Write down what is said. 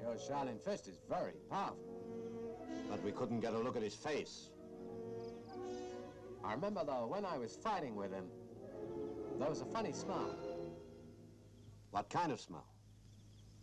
Because Shaolin Fist is very powerful. But we couldn't get a look at his face. I remember, though, when I was fighting with him, there was a funny smell. What kind of smell?